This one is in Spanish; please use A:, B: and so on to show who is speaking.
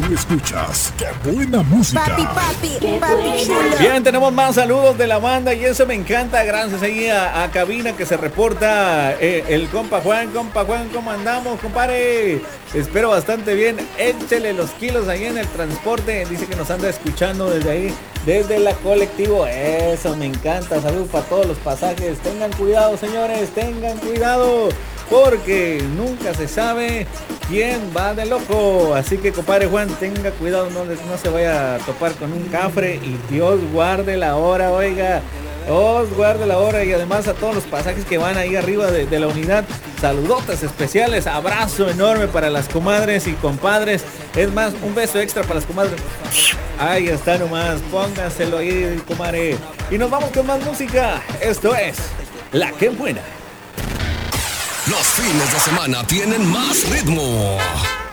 A: Tú escuchas ¡Qué buena música!
B: Papi chulo.
C: Bien, tenemos más saludos de la banda y eso me encanta. Gracias ahí a cabina que se reporta el compa Juan, ¿cómo andamos, compadre? Espero bastante bien. Échele los kilos ahí en el transporte. Dice que nos anda escuchando desde ahí, desde la colectivo. Eso me encanta. Saludos para todos los pasajes. Tengan cuidado, señores, tengan cuidado, porque nunca se sabe quién va de loco. Así que, compadre Juan, tenga cuidado, no se vaya a topar con un cafre y Dios guarde la hora, oiga. Dios guarde la hora. Y además a todos los pasajes que van ahí arriba de la unidad, saludotes especiales, abrazo enorme para las comadres y compadres. Es más, un beso extra para las comadres. Ahí está nomás, pónganselo ahí, comadre. Y nos vamos con más música. Esto es La Que Buena.
D: Los fines de semana tienen más ritmo.